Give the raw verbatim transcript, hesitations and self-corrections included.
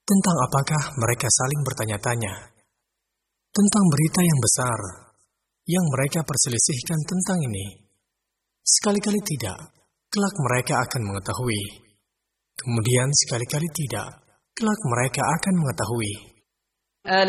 Tentang apakah mereka saling bertanya-tanya? Tentang berita yang besar yang mereka perselisihkan tentang ini. Sekali-kali tidak, kelak mereka akan mengetahui. Kemudian sekali-kali tidak, kelak mereka akan mengetahui.